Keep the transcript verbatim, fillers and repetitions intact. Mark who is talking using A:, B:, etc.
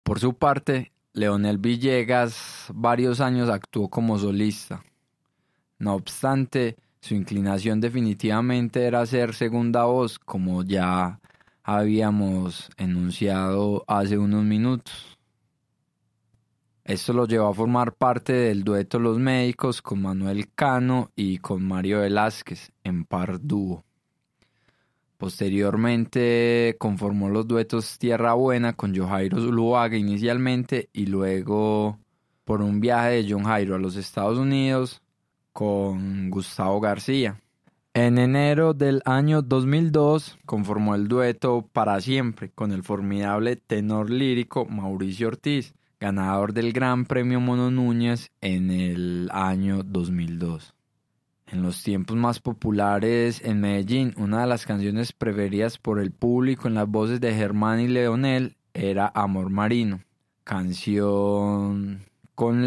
A: Por su parte, Leonel Villegas varios años actuó como solista. No obstante, su inclinación definitivamente era ser segunda voz, como ya habíamos enunciado hace unos minutos. Esto lo llevó a formar parte del dueto Los Médicos con Manuel Cano y con Mario Velázquez en par dúo. Posteriormente conformó los duetos Tierra Buena con John Jairo Zuluaga inicialmente y luego Por un viaje de John Jairo a los Estados Unidos con Gustavo García. En enero del año dos mil dos conformó el dueto Para Siempre con el formidable tenor lírico Mauricio Ortiz, ganador del Gran Premio Mono Núñez en el año dos mil dos. En los tiempos más populares en Medellín, una de las canciones preferidas por el público en las voces de Germán y Leonel era Amor Marino, canción con